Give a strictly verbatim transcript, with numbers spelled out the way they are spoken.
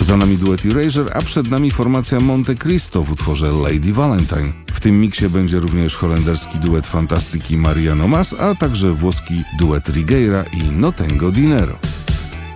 Za nami duet Erasure, a przed nami formacja Monte Cristo w utworze Lady Valentine. W tym miksie będzie również holenderski duet Fantastic i Mariano Mas, a także włoski duet Righeira i Notengo Dinero.